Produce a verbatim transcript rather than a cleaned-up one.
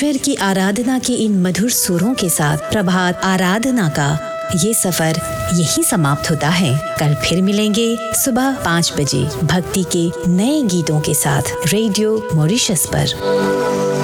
ईश्वर की आराधना के इन मधुर सुरों के साथ प्रभात आराधना का ये सफर यहीं समाप्त होता है। कल फिर मिलेंगे सुबह पाँच बजे भक्ति के नए गीतों के साथ रेडियो मॉरिशस पर।